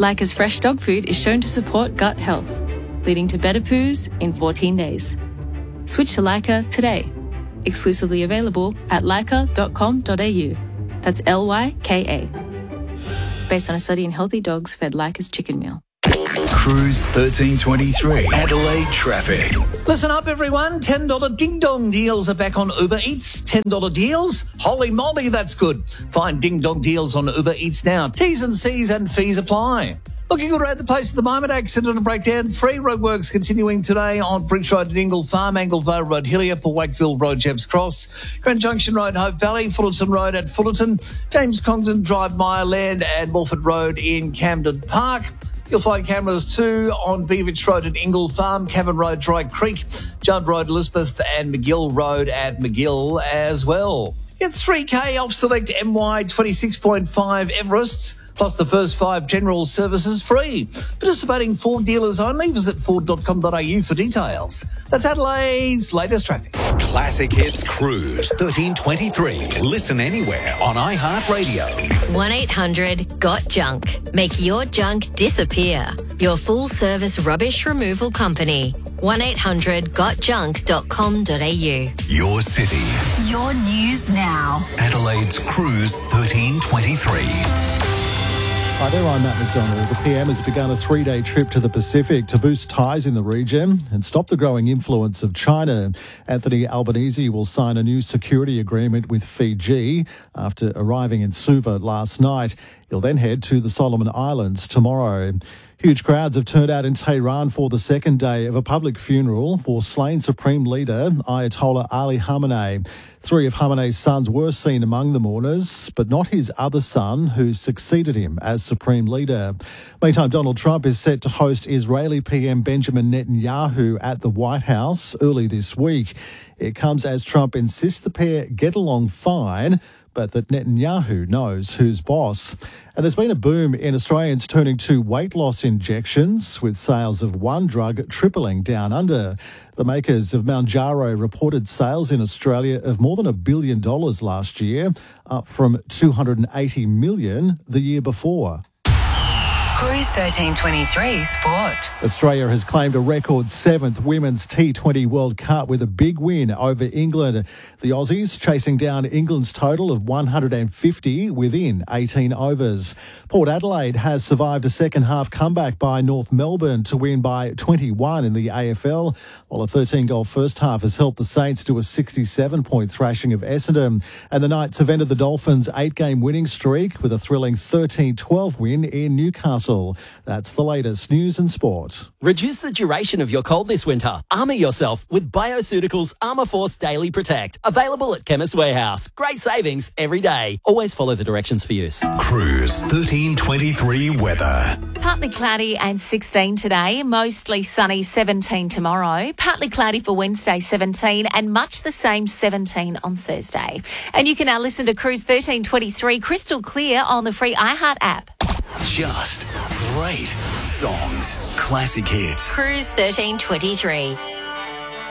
Leica's fresh dog food is shown to support gut health, leading to better poos in 14 days. Switch to Leica today. Exclusively available at leica.com.au. That's Lyka. Based on a study in healthy dogs fed Leica's chicken meal. Cruise 1323, Adelaide traffic. Listen up, everyone. $10 Ding Dong deals are back on Uber Eats. $10 deals? Holy moly, that's good. Find Ding Dong deals on Uber Eats now. T's and C's and fees apply. Looking good around the place at the moment. Accident and breakdown. Free roadworks continuing today on Bridge Road at Ingle Farm, Anglevale Road, Hillier, Port Wakefield Road, Jebs Cross, Grand Junction Road, Hope Valley, Fullerton Road at Fullerton, James Congdon Drive, Mireland and Morford Road in Camden Park. You'll find cameras too on Beavrich Road at Ingle Farm, Cavan Road, Dry Creek, Judd Road, Elizabeth and McGill Road at McGill as well. Get 3K off select MY 26.5 Everests, plus the first 5 general services free. Participating Ford dealers only. Visit Ford.com.au for details. That's Adelaide's latest traffic. Classic Hits Cruise 1323. Listen anywhere on iHeartRadio. 1-800-GOT-JUNK. Make your junk disappear. Your full-service rubbish removal company. 1-800-GOTJUNK.com.au. Your city. Your news now. Adelaide's Cruise 1323. Hi there, I'm Matt McDonald. The PM has begun a 3-day trip to the Pacific to boost ties in the region and stop the growing influence of China. Anthony Albanese will sign a new security agreement with Fiji after arriving in Suva last night. He'll then head to the Solomon Islands tomorrow. Huge crowds have turned out in Tehran for the second day of a public funeral for slain Supreme Leader Ayatollah Ali Khamenei. 3 of Khamenei's sons were seen among the mourners, but not his other son, who succeeded him as Supreme Leader. Meantime, Donald Trump is set to host Israeli PM Benjamin Netanyahu at the White House early this week. It comes as Trump insists the pair get along fine, but that Netanyahu knows who's boss. And there's been a boom in Australians turning to weight loss injections, with sales of one drug tripling down under. The makers of Mounjaro reported sales in Australia of more than $1 billion last year, up from $280 million the year before. Cruise 1323 Sport. Australia has claimed a record 7th Women's T20 World Cup with a big win over England. The Aussies chasing down England's total of 150 within 18 overs. Port Adelaide has survived a second-half comeback by North Melbourne to win by 21 in the AFL, while a 13-goal first half has helped the Saints to a 67-point thrashing of Essendon. And the Knights have ended the Dolphins' 8-game winning streak with a thrilling 13-12 win in Newcastle. That's the latest news and sport. Reduce the duration of your cold this winter. Armour yourself with Bioceuticals Armour Force Daily Protect. Available at Chemist Warehouse. Great savings every day. Always follow the directions for use. Cruise 1323 weather. Partly cloudy and 16 today, mostly sunny 17 tomorrow, partly cloudy for Wednesday 17 and much the same 17 on Thursday. And you can now listen to Cruise 1323 crystal clear on the free iHeart app. Just great songs. Classic hits. Cruise 1323.